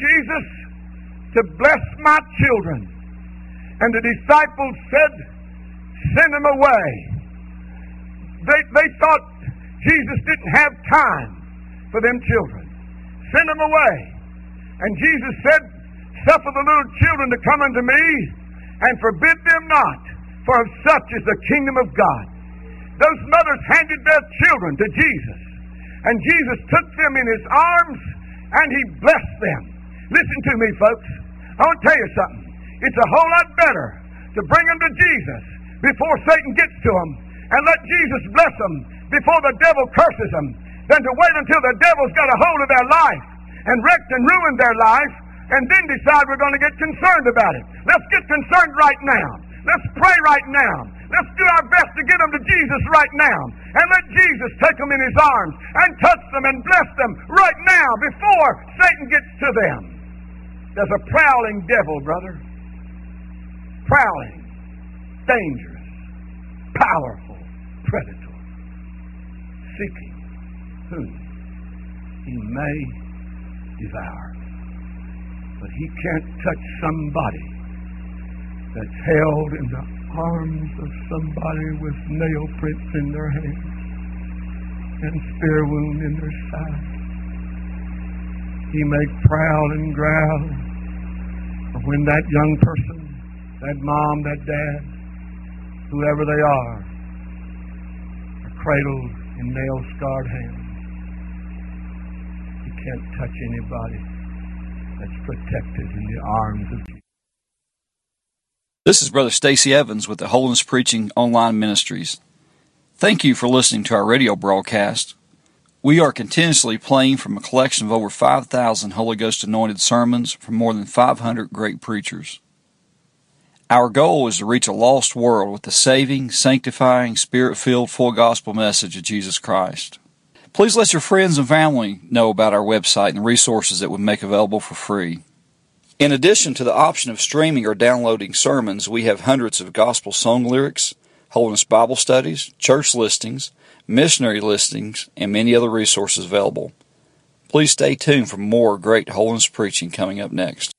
Jesus to bless my children. And the disciples said, send them away. They thought Jesus didn't have time for them children. Send them away. And Jesus said, suffer the little children to come unto me, and forbid them not, for of such is the kingdom of God. Those mothers handed their children to Jesus, and Jesus took them in His arms, and He blessed them. Listen to me, folks. I want to tell you something. It's a whole lot better to bring them to Jesus before Satan gets to them, and let Jesus bless them before the devil curses them, than to wait until the devil's got a hold of their life and wrecked and ruined their life, and then decide we're going to get concerned about it. Let's get concerned right now. Let's pray right now. Let's do our best to get them to Jesus right now, and let Jesus take them in His arms and touch them and bless them right now before Satan gets to them. There's a prowling devil, brother. Prowling, dangerous, powerful predator, seeking whom he may devour. But he can't touch somebody that's held in the arms of somebody with nail prints in their hands and spear wound in their side. He may prowl and growl, but when that young person, that mom, that dad, whoever they are cradled in nail-scarred hands, he can't touch anybody that's protected in the arms of Jesus. This is Brother Stacy Evans with the Holiness Preaching Online Ministries. Thank you for listening to our radio broadcast. We are continuously playing from a collection of over 5,000 Holy Ghost anointed sermons from more than 500 great preachers. Our goal is to reach a lost world with the saving, sanctifying, Spirit-filled, full gospel message of Jesus Christ. Please let your friends and family know about our website and the resources that we make available for free. In addition to the option of streaming or downloading sermons, we have hundreds of gospel song lyrics, Holiness Bible studies, church listings, missionary listings, and many other resources available. Please stay tuned for more great holiness preaching coming up next.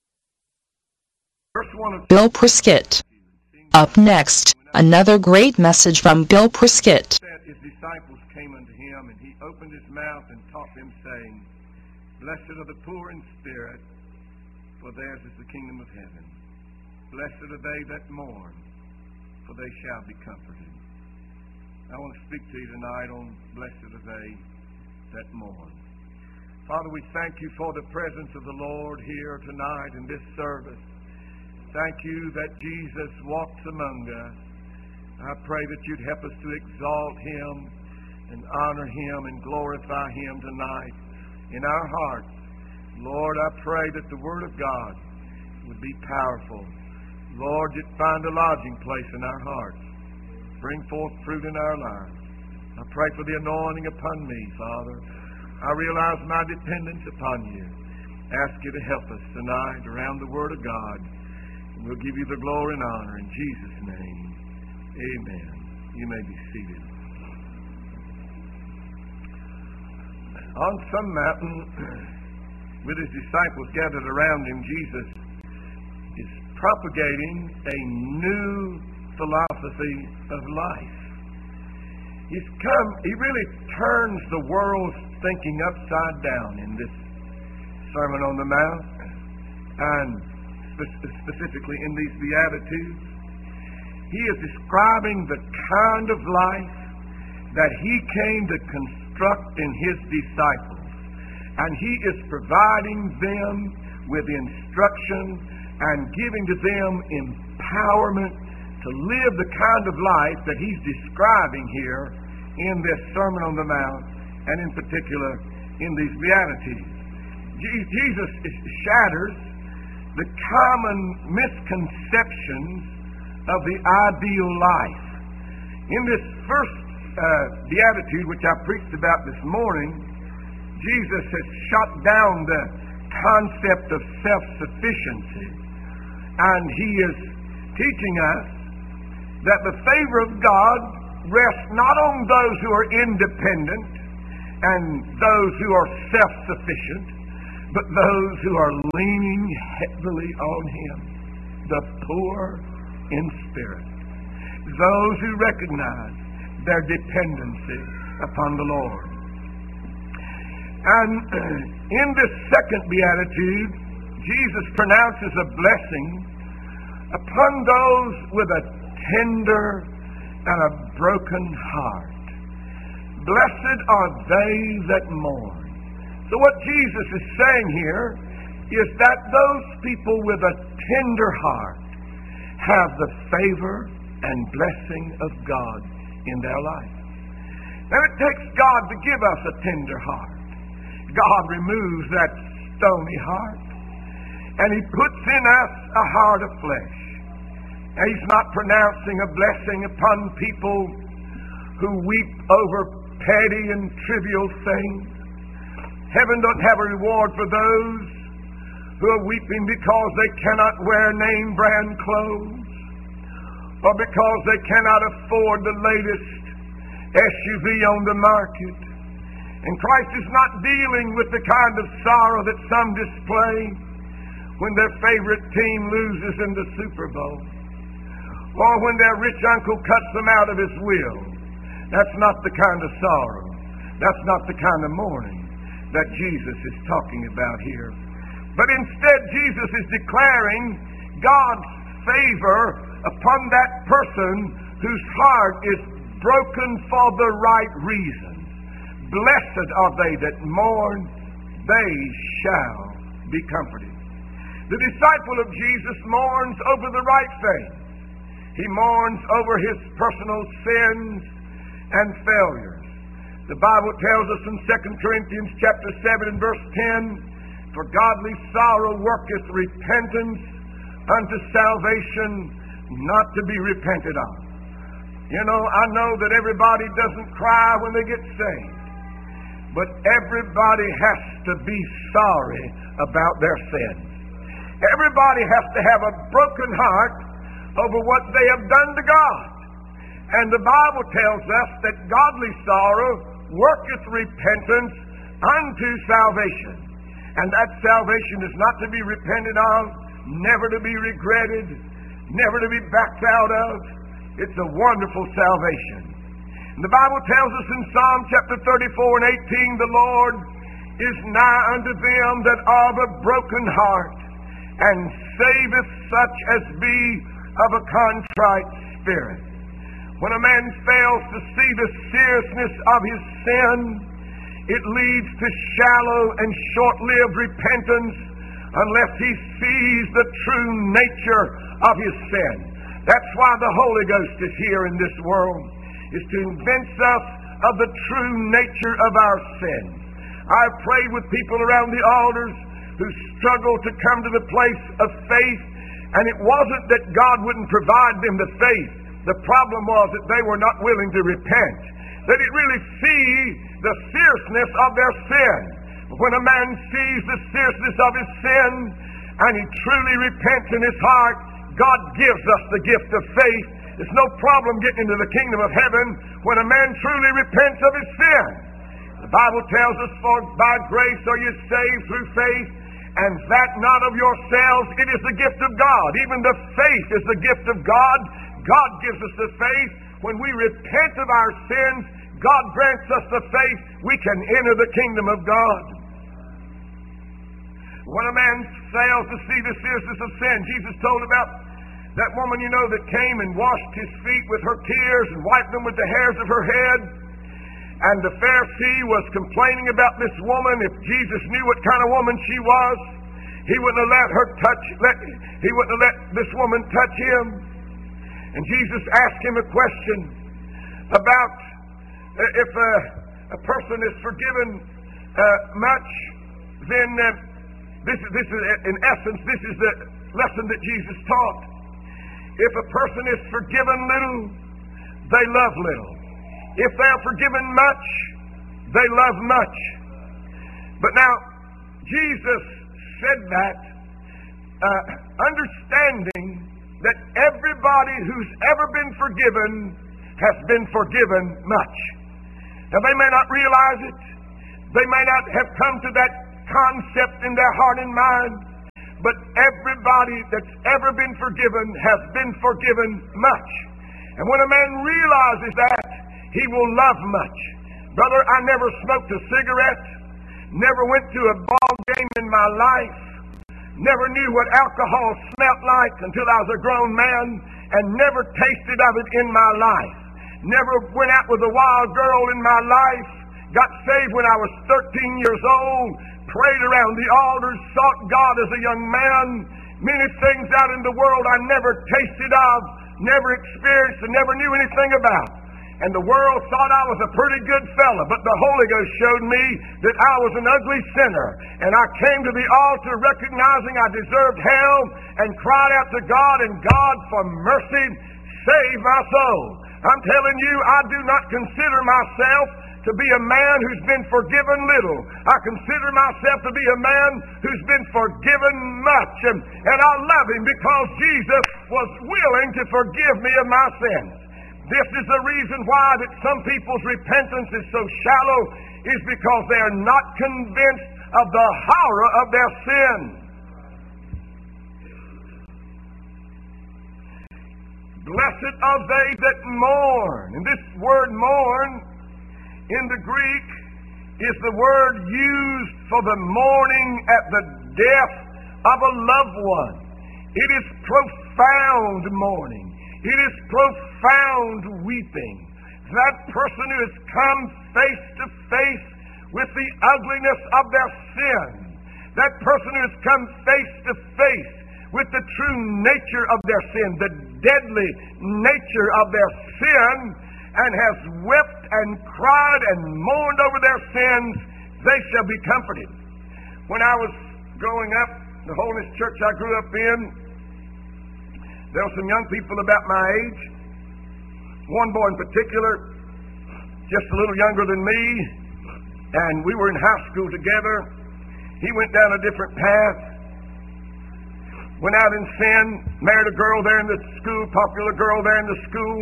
Bill Prescott. Up next, another great message from Bill Prescott. His disciples came unto him, and he opened his mouth and taught them, saying, Blessed are the poor in spirit, for theirs is the kingdom of heaven. Blessed are they that mourn, for they shall be comforted. I want to speak to you tonight on blessed are they that mourn. Father, we thank you for the presence of the Lord here tonight in this service. Thank you that Jesus walks among us. I pray that you'd help us to exalt Him and honor Him and glorify Him tonight in our hearts. Lord, I pray that the Word of God would be powerful. Lord, you'd find a lodging place in our hearts. Bring forth fruit in our lives. I pray for the anointing upon me, Father. I realize my dependence upon you. Ask you to help us tonight around the Word of God. We'll give you the glory and honor in Jesus' name. Amen. You may be seated. On some mountain, with his disciples gathered around him, Jesus is propagating a new philosophy of life. He really turns the world's thinking upside down in this Sermon on the Mount, and specifically in these Beatitudes. He is describing the kind of life that he came to construct in his disciples. And he is providing them with instruction and giving to them empowerment to live the kind of life that he's describing here in this Sermon on the Mount, and in particular in these Beatitudes. Jesus shatters the common misconceptions of the ideal life. In this first Beatitude, which I preached about this morning, Jesus has shot down the concept of self-sufficiency, and he is teaching us that the favor of God rests not on those who are independent and those who are self-sufficient, but those who are leaning heavily on Him, the poor in spirit, those who recognize their dependency upon the Lord. And in this second beatitude, Jesus pronounces a blessing upon those with a tender and a broken heart. Blessed are they that mourn. So what Jesus is saying here is that those people with a tender heart have the favor and blessing of God in their life. Now it takes God to give us a tender heart. God removes that stony heart, and He puts in us a heart of flesh. And He's not pronouncing a blessing upon people who weep over petty and trivial things. Heaven doesn't have a reward for those who are weeping because they cannot wear name brand clothes, or because they cannot afford the latest SUV on the market. And Christ is not dealing with the kind of sorrow that some display when their favorite team loses in the Super Bowl, or when their rich uncle cuts them out of his will. That's not the kind of sorrow. That's not the kind of mourning that Jesus is talking about here. But instead, Jesus is declaring God's favor upon that person whose heart is broken for the right reason. Blessed are they that mourn, they shall be comforted. The disciple of Jesus mourns over the right things. He mourns over his personal sins and failures. The Bible tells us in 2 Corinthians chapter 7 and verse 10, for godly sorrow worketh repentance unto salvation, not to be repented of. You know, I know that everybody doesn't cry when they get saved, but everybody has to be sorry about their sins. Everybody has to have a broken heart over what they have done to God. And the Bible tells us that godly sorrow worketh repentance unto salvation. And that salvation is not to be repented of, never to be regretted, never to be backed out of. It's a wonderful salvation. And the Bible tells us in Psalm chapter 34 and 18, the Lord is nigh unto them that are of a broken heart, and saveth such as be of a contrite spirit. When a man fails to see the seriousness of his sin, it leads to shallow and short-lived repentance unless he sees the true nature of his sin. That's why the Holy Ghost is here in this world, is to convince us of the true nature of our sin. I've prayed with people around the altars who struggle to come to the place of faith, and it wasn't that God wouldn't provide them the faith. The problem was that they were not willing to repent. They didn't really see the seriousness of their sin. When a man sees the seriousness of his sin and he truly repents in his heart, God gives us the gift of faith. There's no problem getting into the kingdom of heaven when a man truly repents of his sin. The Bible tells us, for by grace are you saved through faith, and that not of yourselves, it is the gift of God. Even the faith is the gift of God. God gives us the faith. When we repent of our sins, God grants us the faith. We can enter the kingdom of God. When a man fails to see the seriousness of sin, Jesus told about that woman, you know, that came and washed his feet with her tears and wiped them with the hairs of her head. And the Pharisee was complaining about this woman. If Jesus knew what kind of woman she was, he wouldn't have let this woman touch him. And Jesus asked him a question about if a person is forgiven much, then this is in essence, this is the lesson that Jesus taught. If a person is forgiven little, they love little. If they are forgiven much, they love much. But now, Jesus said that understanding that everybody who's ever been forgiven has been forgiven much. Now, they may not realize it. They may not have come to that concept in their heart and mind. But everybody that's ever been forgiven has been forgiven much. And when a man realizes that, he will love much. Brother, I never smoked a cigarette, never went to a ball game in my life, never knew what alcohol smelt like until I was a grown man, and never tasted of it in my life. Never went out with a wild girl in my life, got saved when I was 13 years old, prayed around the altars, sought God as a young man. Many things out in the world I never tasted of, never experienced, and never knew anything about. And the world thought I was a pretty good fella, but the Holy Ghost showed me that I was an ugly sinner. And I came to the altar recognizing I deserved hell and cried out to God, and God, for mercy, saved my soul. I'm telling you, I do not consider myself to be a man who's been forgiven little. I consider myself to be a man who's been forgiven much. And I love Him because Jesus was willing to forgive me of my sins. This is the reason why that some people's repentance is so shallow, is because they are not convinced of the horror of their sin. Blessed are they that mourn. And this word mourn in the Greek is the word used for the mourning at the death of a loved one. It is profound mourning. It is profound weeping. That person who has come face to face with the ugliness of their sin. That person who has come face to face with the true nature of their sin, the deadly nature of their sin, and has wept and cried and mourned over their sins, they shall be comforted. When I was growing up, the Holiness Church I grew up in, there were some young people about my age. One boy in particular, just a little younger than me, and we were in high school together. He went down a different path, went out in sin, married a girl there in the school, popular girl there in the school.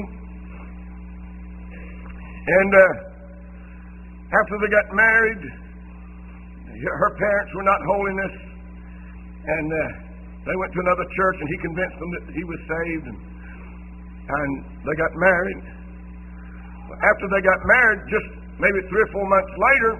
And after they got married, her parents were not holiness, and they went to another church, and he convinced them that he was saved, and they got married. After they got married, just maybe 3 or 4 months later,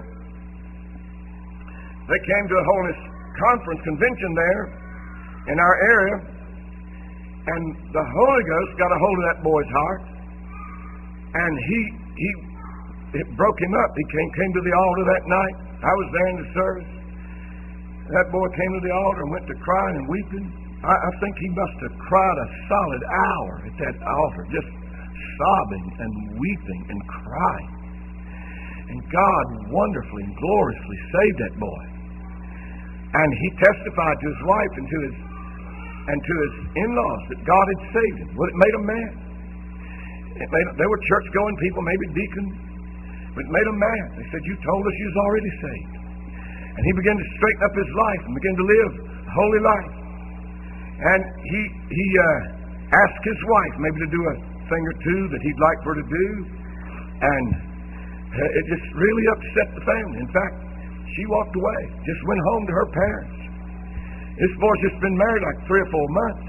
they came to a holiness conference convention there in our area, and the Holy Ghost got a hold of that boy's heart, and it broke him up. He came to the altar that night. I was there in the service. That boy came to the altar and went to crying and weeping. I think he must have cried a solid hour at that altar, just sobbing and weeping and crying. And God wonderfully and gloriously saved that boy. And he testified to his wife and to his in-laws that God had saved him. Well, it made him mad. They were church-going people, maybe deacons, but it made them mad. They said, "You told us you was already saved." And he began to straighten up his life and begin to live a holy life. And he asked his wife maybe to do a thing or two that he'd like for her to do. And it just really upset the family. In fact, she walked away, just went home to her parents. This boy's just been married like 3 or 4 months.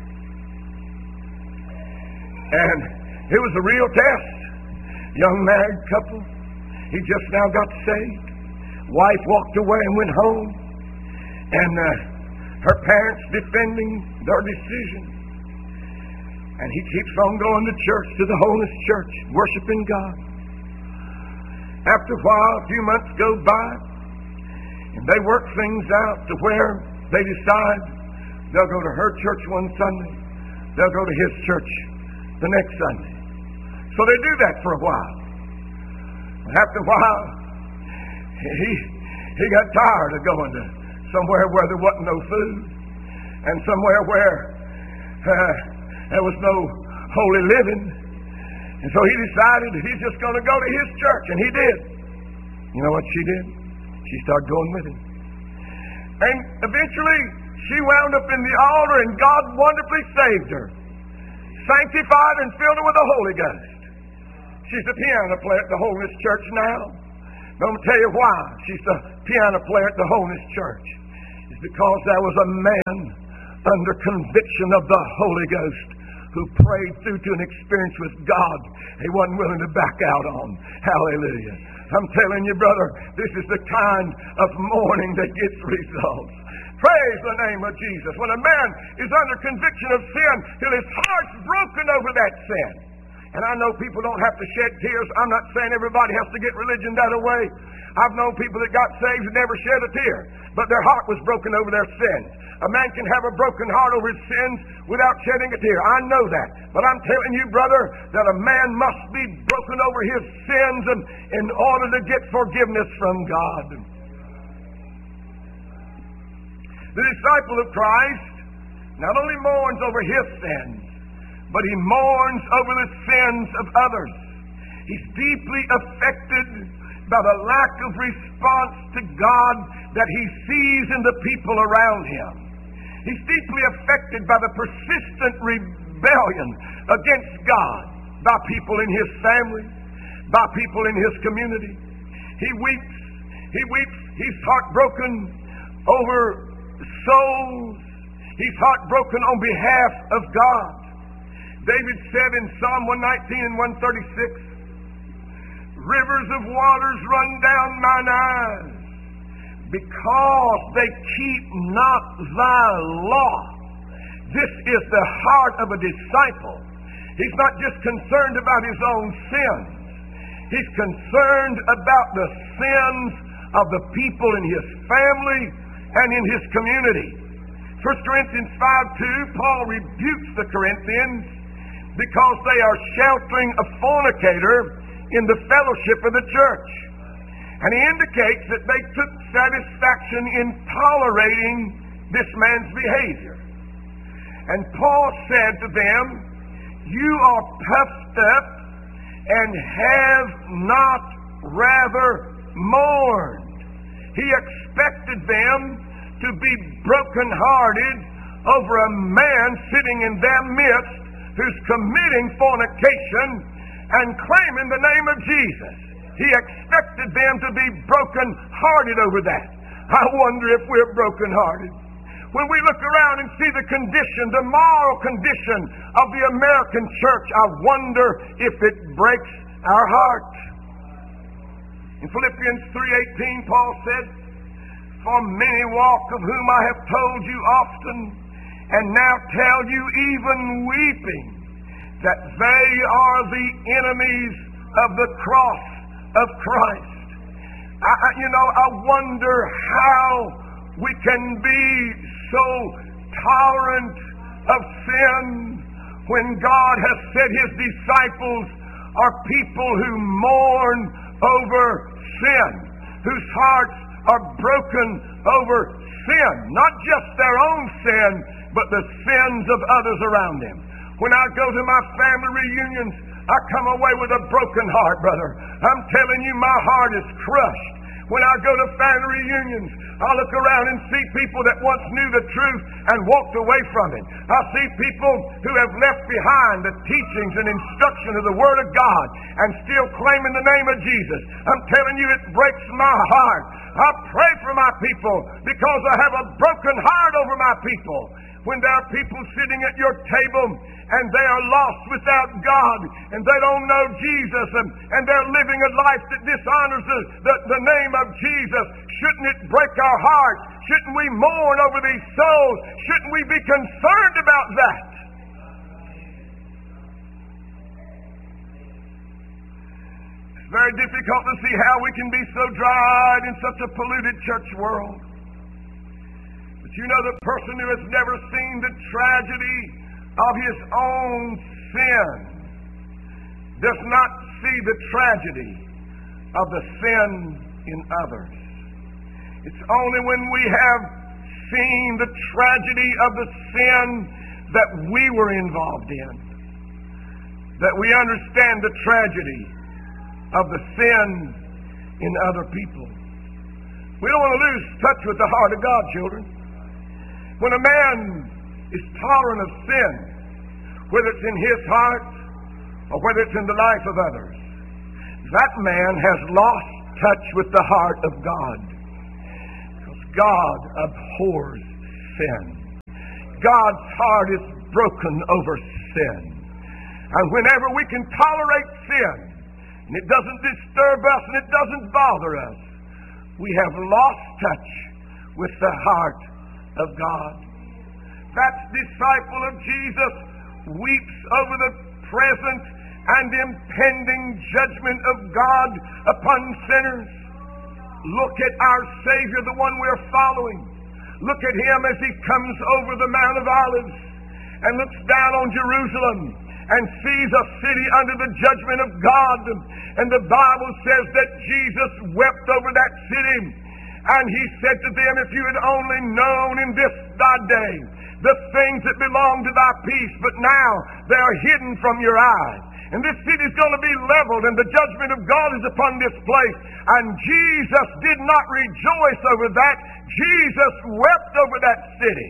And it was a real test. Young married couple. He just now got saved. Wife walked away and went home. And her parents defending their decision. And he keeps on going to church, to the Holiness Church, worshiping God. After a while, a few months go by, and they work things out to where they decide they'll go to her church one Sunday, they'll go to his church the next Sunday. So they do that for a while. And after a while, he got tired of going to somewhere where there wasn't no food, and somewhere where there was no holy living. And so he decided that he's just going to go to his church, and he did. You know what she did? She started going with him. And eventually, she wound up in the altar, and God wonderfully saved her, sanctified and filled her with the Holy Ghost. She's a piano player at the Holiness Church now. I'm going to tell you why. She's the piano player at the Holiness Church. It's because there was a man under conviction of the Holy Ghost who prayed through to an experience with God he wasn't willing to back out on. Hallelujah. I'm telling you, brother, this is the kind of mourning that gets results. Praise the name of Jesus. When a man is under conviction of sin till his heart's broken over that sin. And I know people don't have to shed tears. I'm not saying everybody has to get religion that way. I've known people that got saved and never shed a tear, but their heart was broken over their sins. A man can have a broken heart over his sins without shedding a tear. I know that. But I'm telling you, brother, that a man must be broken over his sins in order to get forgiveness from God. The disciple of Christ not only mourns over his sins, but he mourns over the sins of others. He's deeply affected by the lack of response to God that he sees in the people around him. He's deeply affected by the persistent rebellion against God by people in his family, by people in his community. He weeps. He's heartbroken over souls. He's heartbroken on behalf of God. David said in Psalm 119 and 136, rivers of waters run down mine eyes, because they keep not thy law. This is the heart of a disciple. He's not just concerned about his own sins. He's concerned about the sins of the people in his family and in his community. 1 Corinthians 5:2, Paul rebukes the Corinthians because they are sheltering a fornicator in the fellowship of the church. And he indicates that they took satisfaction in tolerating this man's behavior. And Paul said to them, you are puffed up and have not rather mourned. He expected them to be brokenhearted over a man sitting in their midst who's committing fornication and claiming the name of Jesus. He expected them to be broken-hearted over that. I wonder if we're broken-hearted. When we look around and see the condition, the moral condition of the American church, I wonder if it breaks our heart. In Philippians 3:18, Paul said, for many walk, of whom I have told you often, and now tell you even weeping, that they are the enemies of the cross of Christ. I wonder how we can be so tolerant of sin when God has said his disciples are people who mourn over sin, whose hearts are broken over sin, not just their own sin, but the sins of others around them. When I go to my family reunions, I come away with a broken heart, brother. I'm telling you, my heart is crushed. When I go to family reunions, I look around and see people that once knew the truth and walked away from it. I see people who have left behind the teachings and instruction of the Word of God and still claiming the name of Jesus. I'm telling you, it breaks my heart. I pray for my people because I have a broken heart over my people. When there are people sitting at your table and they are lost without God and they don't know Jesus and they're living a life that dishonors the name of Jesus, shouldn't it break our hearts? Shouldn't we mourn over these souls? Shouldn't we be concerned about that? It's very difficult to see how we can be so dried in such a polluted church world. You know, the person who has never seen the tragedy of his own sin does not see the tragedy of the sin in others. It's only when we have seen the tragedy of the sin that we were involved in that we understand the tragedy of the sin in other people. We don't want to lose touch with the heart of God, children. When a man is tolerant of sin, whether it's in his heart or whether it's in the life of others, that man has lost touch with the heart of God. Because God abhors sin. God's heart is broken over sin. And whenever we can tolerate sin, and it doesn't disturb us and it doesn't bother us, we have lost touch with the heart of God. That disciple of Jesus weeps over the present and impending judgment of God upon sinners. Look at our Savior, the one we're following. Look at Him as He comes over the Mount of Olives and looks down on Jerusalem and sees a city under the judgment of God. And the Bible says that Jesus wept over that city. And He said to them, if you had only known in this thy day the things that belong to thy peace, but now they are hidden from your eyes. And this city is going to be leveled, and the judgment of God is upon this place. And Jesus did not rejoice over that. Jesus wept over that city.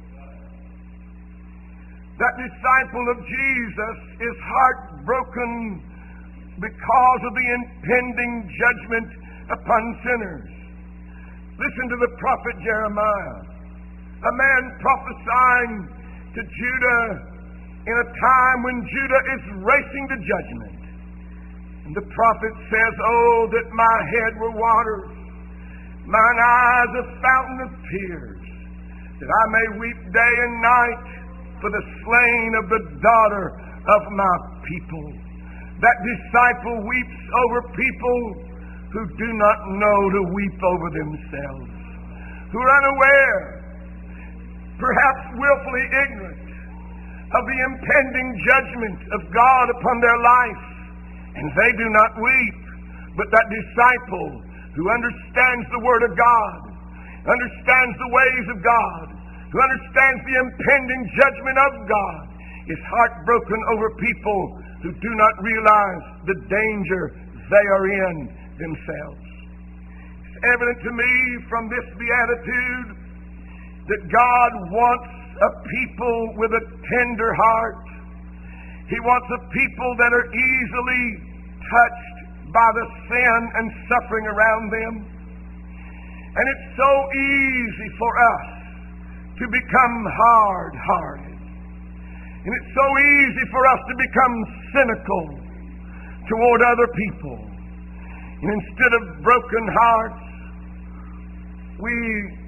That disciple of Jesus is heartbroken because of the impending judgment upon sinners. Listen to the prophet Jeremiah, a man prophesying to Judah in a time when Judah is racing to judgment. And the prophet says, oh, that my head were waters, mine eyes a fountain of tears, that I may weep day and night for the slain of the daughter of my people. That disciple weeps over people who do not know to weep over themselves, who are unaware, perhaps willfully ignorant, of the impending judgment of God upon their life, and they do not weep. But that disciple who understands the Word of God, understands the ways of God, who understands the impending judgment of God, is heartbroken over people who do not realize the danger they are in themselves. It's evident to me from this beatitude that God wants a people with a tender heart. He wants a people that are easily touched by the sin and suffering around them. And it's so easy for us to become hard-hearted. And it's so easy for us to become cynical toward other people. And instead of broken hearts, we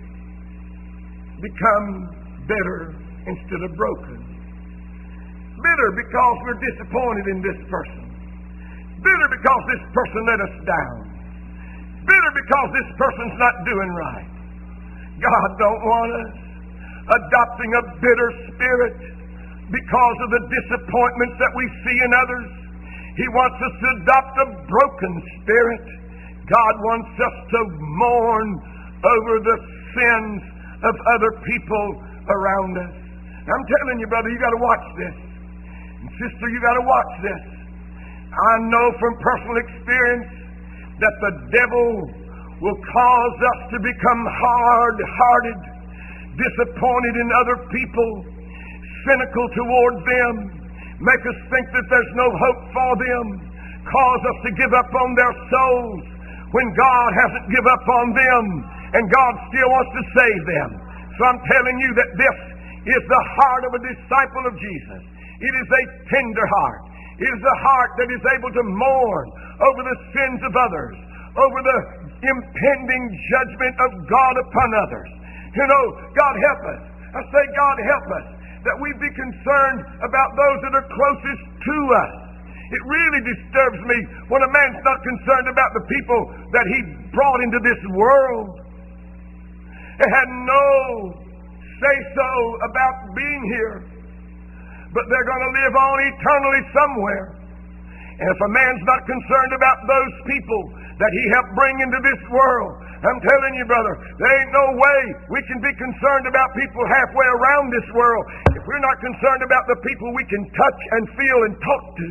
become bitter instead of broken. Bitter because we're disappointed in this person. Bitter because this person let us down. Bitter because this person's not doing right. God don't want us adopting a bitter spirit because of the disappointments that we see in others. He wants us to adopt a broken spirit. God wants us to mourn over the sins of other people around us. I'm telling you, brother, you got to watch this. And sister, you got to watch this. I know from personal experience that the devil will cause us to become hard-hearted, disappointed in other people, cynical toward them, make us think that there's no hope for them, cause us to give up on their souls when God hasn't given up on them and God still wants to save them. So I'm telling you that this is the heart of a disciple of Jesus. It is a tender heart. It is a heart that is able to mourn over the sins of others, over the impending judgment of God upon others. You know, God help us. I say, God help us, that we be concerned about those that are closest to us. It really disturbs me when a man's not concerned about the people that he brought into this world. They had no say-so about being here, but they're going to live on eternally somewhere. And if a man's not concerned about those people that he helped bring into this world, I'm telling you, brother, there ain't no way we can be concerned about people halfway around this world if we're not concerned about the people we can touch and feel and talk to.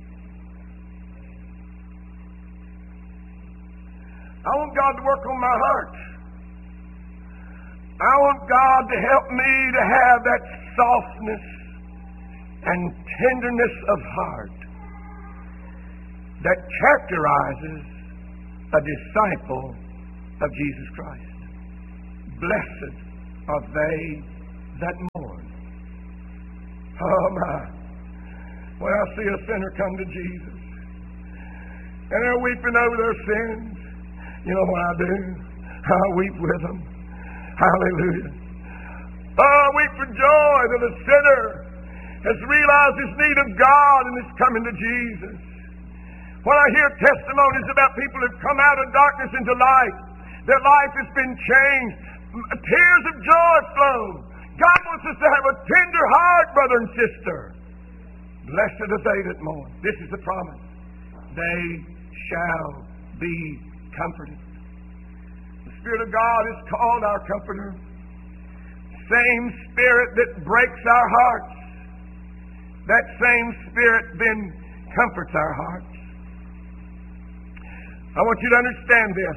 I want God to work on my heart. I want God to help me to have that softness and tenderness of heart that characterizes a disciple of Jesus Christ. Blessed are they that mourn. Oh my. When I see a sinner come to Jesus and they're weeping over their sins, you know what I do? I weep with them. Hallelujah. Oh, I weep for joy that a sinner has realized his need of God and is coming to Jesus. When I hear testimonies about people who've come out of darkness into light, their life has been changed. Tears of joy flow. God wants us to have a tender heart, brother and sister. Blessed are they that mourn. This is the promise. They shall be comforted. The Spirit of God is called our comforter. Same Spirit that breaks our hearts, that same Spirit then comforts our hearts. I want you to understand this.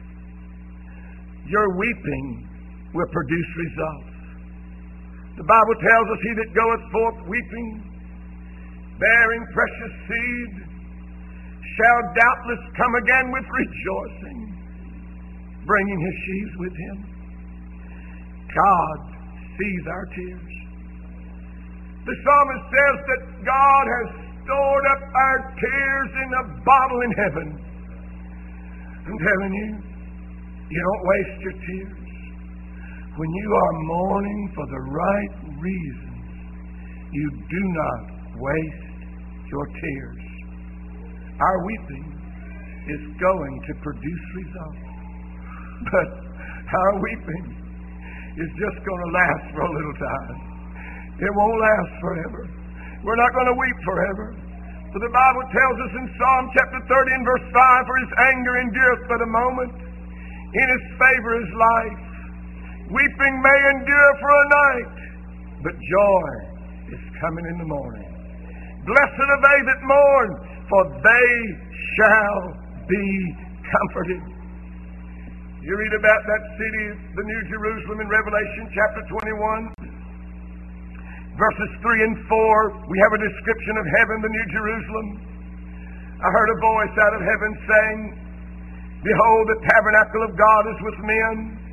Your weeping will produce results. The Bible tells us, he that goeth forth weeping, bearing precious seed, shall doubtless come again with rejoicing, bringing his sheaves with him. God sees our tears. The psalmist says that God has stored up our tears in a bottle in heaven. I'm telling you, you don't waste your tears. When you are mourning for the right reasons, you do not waste your tears. Our weeping is going to produce results. But our weeping is just going to last for a little time. It won't last forever. We're not going to weep forever. For the Bible tells us in Psalm chapter 30 and verse 5, for his anger endureth but a moment, in his favor is life. Weeping may endure for a night, but joy is coming in the morning. Blessed are they that mourn, for they shall be comforted. You read about that city, the New Jerusalem, in Revelation chapter 21. Verses 3 and 4, we have a description of heaven, the New Jerusalem. I heard a voice out of heaven saying, behold, the tabernacle of God is with men,